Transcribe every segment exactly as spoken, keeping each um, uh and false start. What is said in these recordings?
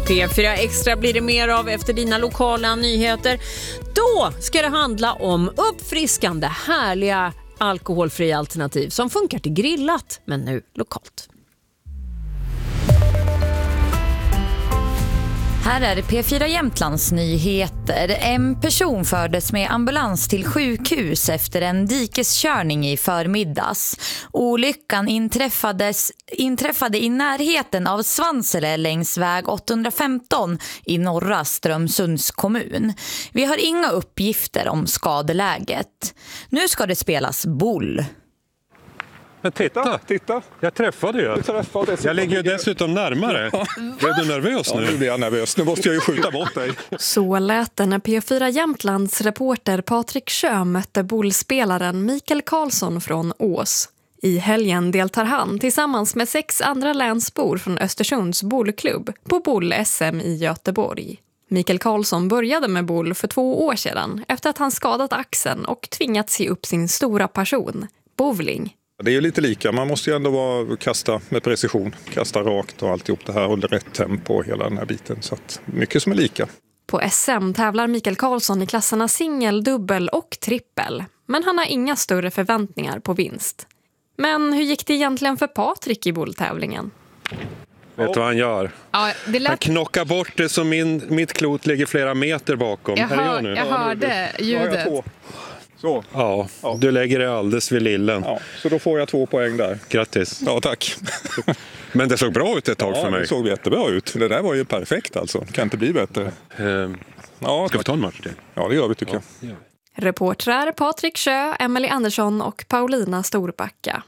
P fyra Extra blir det mer av efter dina lokala nyheter. Då ska det handla om uppfriskande, härliga, alkoholfria alternativ som funkar till grillat, men nu lokalt. Här är det P fyra Jämtlands nyheter. En person fördes med ambulans till sjukhus efter en dikeskörning i förmiddags. Olyckan inträffades, inträffade i närheten av Svansele längs väg åttahundrafemton i norra Strömsunds kommun. Vi har inga uppgifter om skadeläget. Nu ska det spelas boll. Men titta, titta. Jag träffade ju. Träffade, jag ligger ju dessutom närmare. Ja. Är du nervös nu? Ja, nu blir jag nervös. Nu måste jag ju skjuta bort dig. Så lät det när P fyra Jämtlands reporter Patrik Sjö mötte bollspelaren Mikael Karlsson från Ås. I helgen deltar han tillsammans med sex andra länsbor från Östersunds bollklubb på boll-S M i Göteborg. Mikael Karlsson började med boll för två år sedan efter att han skadat axeln och tvingats ge upp sin stora passion, bowling. Det är ju lite lika, man måste ju ändå vara, kasta med precision, kasta rakt och alltihop det här, håller rätt tempo och hela den här biten, så att mycket som är lika. På S M tävlar Mikael Karlsson i klasserna singel, dubbel och trippel, men han har inga större förväntningar på vinst. Men hur gick det egentligen för Patrik i bolltävlingen? Vet du vad han gör? Ja, det lät... Han knockar bort det som min, mitt klot ligger flera meter bakom. Jag, hör, jag, nu? jag hörde ljudet. Så. Ja, ja, du lägger det alldeles vid lillen. Ja, så då får jag två poäng där. Grattis. Ja, tack. Men det såg bra ut ett tag ja, för mig. Det såg jättebra ut. Det där var ju perfekt alltså. Det kan inte bli bättre. Ehm, ja, ska vi ta en match till? Ja, det gör vi tycker ja, jag. Reportrar Patrik Sjö, Emily Andersson och Paulina Storbacka.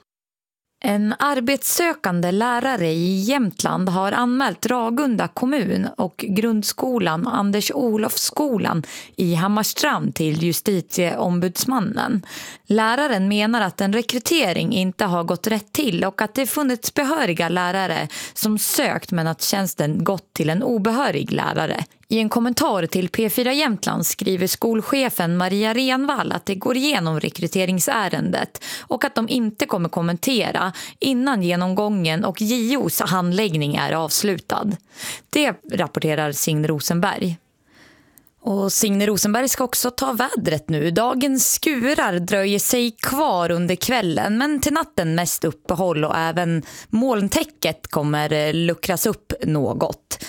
En arbetssökande lärare i Jämtland har anmält Ragunda kommun och grundskolan Anders Olofsskolan i Hammarstrand till justitieombudsmannen. Läraren menar att en rekrytering inte har gått rätt till och att det funnits behöriga lärare som sökt men att tjänsten gått till en obehörig lärare. I en kommentar till P fyra Jämtland skriver skolchefen Maria Renvall att det går igenom rekryteringsärendet och att de inte kommer kommentera innan genomgången och J O:s handläggning är avslutad. Det rapporterar Signe Rosenberg. Och Signe Rosenberg ska också ta vädret nu. Dagens skurar dröjer sig kvar under kvällen, men till natten mest uppehåll och även molntäcket kommer luckras upp något.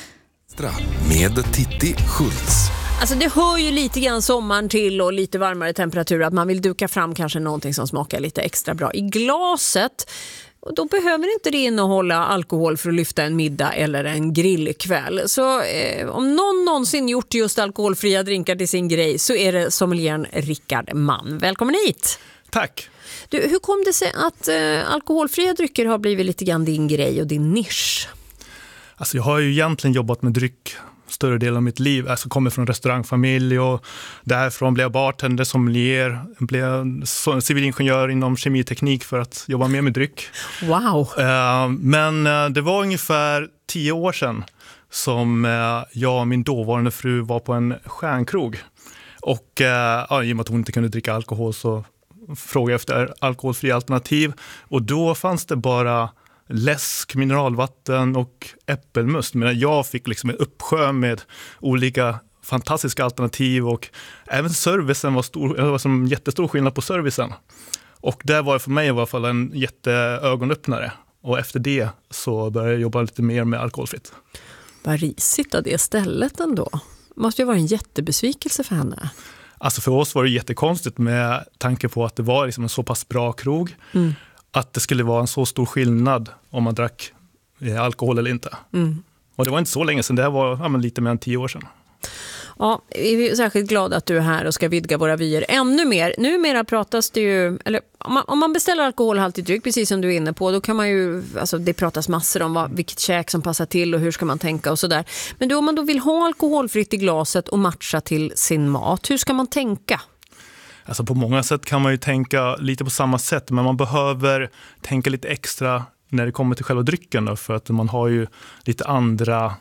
Med Titti Schultz. Alltså det hör ju lite grann sommaren till och lite varmare temperatur att man vill duka fram kanske någonting som smakar lite extra bra i glaset. Och då behöver inte det innehålla alkohol för att lyfta en middag eller en grillkväll. Så eh, om någon någonsin gjort just alkoholfria drinkar till sin grej så är det sommelieren Rickard Mann. Välkommen hit! Tack! Du, hur kom det sig att eh, alkoholfria drycker har blivit lite grann din grej och din nisch? Alltså jag har ju egentligen jobbat med dryck större del av mitt liv. Alltså kommer från restaurangfamilj och därifrån blev jag bartender, sommelier, blev civilingenjör inom kemiteknik för att jobba mer med dryck. Wow! Men det var ungefär tio år sedan som jag och min dåvarande fru var på en stjärnkrog. Och ja, i och med att hon inte kunde dricka alkohol så frågade jag efter alkoholfria alternativ. Och då fanns det bara läsk, mineralvatten och äppelmust. Men jag fick liksom en uppsjö med olika fantastiska alternativ och även servicen var stor, det var som jättestor skillnad på servicen. Och det var för mig i alla fall en jätteögonöppnare. Och efter det så började jag jobba lite mer med alkoholfritt. Vad risigt av det stället ändå. Måste ju vara en jättebesvikelse för henne. Alltså för oss var det jättekonstigt med tanke på att det var liksom en så pass bra krog. Mm. Att det skulle vara en så stor skillnad om man drack alkohol eller inte. Mm. Och det var inte så länge sedan, det här var ja, men lite mer än tio år sedan. Ja, vi är särskilt glada att du är här och ska vidga våra vyer ännu mer. Numera pratas det ju, eller om man, om man beställer alkoholhaltigt dryck, precis som du är inne på, då kan man ju, alltså det pratas massor om vad, vilket käk som passar till och hur ska man tänka och sådär. Men då, om man då vill ha alkoholfritt i glaset och matcha till sin mat, hur ska man tänka? Alltså på många sätt kan man ju tänka lite på samma sätt, men man behöver tänka lite extra när det kommer till själva drycken då, för att man har ju lite andra,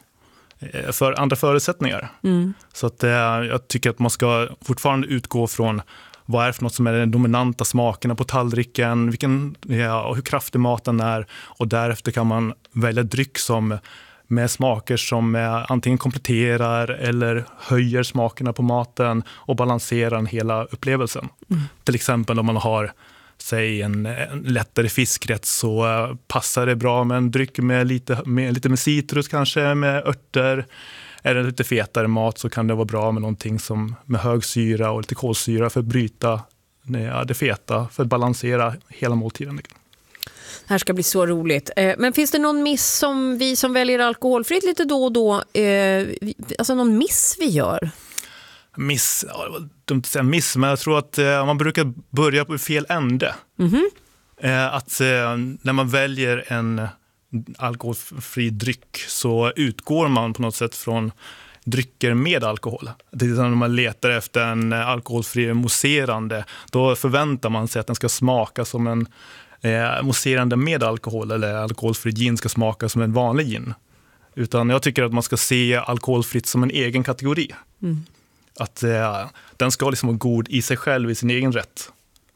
för andra förutsättningar. Mm. Så att, eh, jag tycker att man ska fortfarande utgå från vad är det för något som är den dominanta smakerna på tallriken, vilken, ja, och hur kraftig maten är, och därefter kan man välja dryck som med smaker som eh, antingen kompletterar eller höjer smakerna på maten och balanserar den hela upplevelsen. Mm. Till exempel om man har säg en, en lättare fiskrätt så uh, passar det bra med en dryck med lite med, lite med citrus kanske, med örter. Är det lite fetare mat så kan det vara bra med någonting som med hög syra och lite kolsyra för att bryta ja, det feta, för att balansera hela måltiden. Det här ska bli så roligt. Eh, men finns det någon miss som vi som väljer alkoholfritt lite då och då, eh, alltså någon miss vi gör? Miss, ja, det var dumt att säga miss, men jag tror att eh, man brukar börja på fel ände. Mm-hmm. Eh, att eh, när man väljer en alkoholfri dryck så utgår man på något sätt från drycker med alkohol. Det är när man letar efter en alkoholfri mousserande, då förväntar man sig att den ska smaka som en eh, mousserande med alkohol, eller alkoholfri gin ska smaka som en vanlig gin. Utan jag tycker att man ska se alkoholfritt som en egen kategori. Mm. Att eh, den ska liksom vara god i sig själv, i sin egen rätt.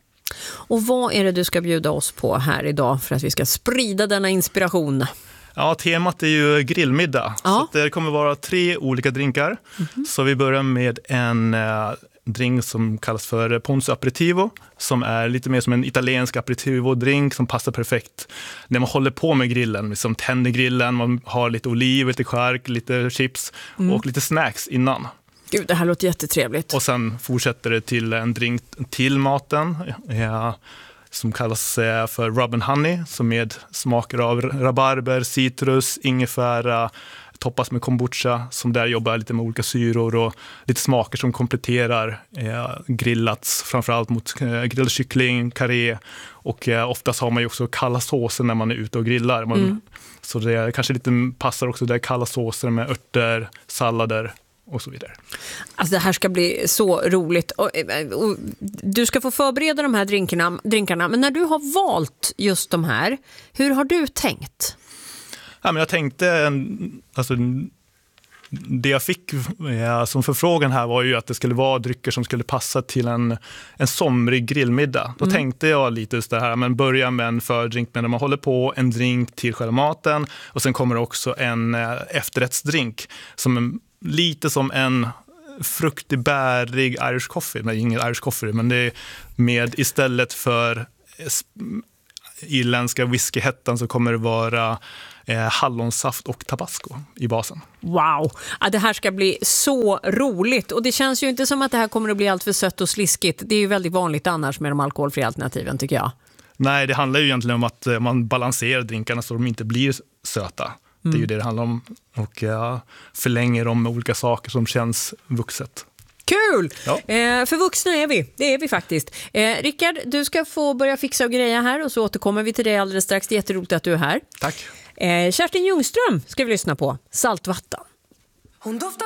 Och vad är det du ska bjuda oss på här idag för att vi ska sprida denna inspiration? Ja, temat är ju grillmiddag. Ja. Så det kommer vara tre olika drinkar. Mm-hmm. Så vi börjar med en eh, drink som kallas för Ponzo Aperitivo, som är lite mer som en italiensk aperitivo-drink som passar perfekt när man håller på med grillen. Liksom tänder grillen, man har lite oliv, lite skärk, lite chips mm. och lite snacks innan. Gud, det här låter jättetrevligt. Och sen fortsätter det till en drink till maten ja, som kallas för Rub and Honey, som med smaker av rabarber, citrus, ingefära, toppas med kombucha, som där jobbar lite med olika syror och lite smaker som kompletterar eh, grillats, framförallt mot eh, grillkyckling, karré, och eh, oftast har man ju också kalla såser när man är ute och grillar. Man, mm. Så det kanske lite passar också där kalla såser med örter, sallader och så vidare. Alltså det här ska bli så roligt. Och, och, du ska få förbereda de här drinkarna, drinkarna, men när du har valt just de här, hur har du tänkt? Ja, men jag tänkte, alltså, det jag fick ja, som förfrågan här var ju att det skulle vara drycker som skulle passa till en, en somrig grillmiddag. Då mm. tänkte jag lite just det här, men börja med en fördrink när man håller på, en drink till själva maten, och sen kommer också en efterrättsdrink som en, lite som en fruktig, bärig Irish coffee. Nej, ingen Irish coffee, men det är med istället för irländska whiskyhettan så kommer det vara eh, hallonsaft och tabasco i basen. Wow, ja, det här ska bli så roligt, och det känns ju inte som att det här kommer att bli allt för sött och sliskigt. Det är ju väldigt vanligt annars med de alkoholfria alternativen, tycker jag. Nej, det handlar ju egentligen om att man balanserar drinkarna så de inte blir söta. Mm. Det är ju det det handlar om, och ja, förlänger dem med olika saker som känns vuxet. Kul! Ja. Eh, för vuxna är vi, det är vi faktiskt. Eh, Rickard, du ska få börja fixa och greja här, och så återkommer vi till dig alldeles strax. Det är jätteroligt att du är här. Tack. Eh, Kerstin Ljungström ska vi lyssna på, Saltvatten. Hon doftar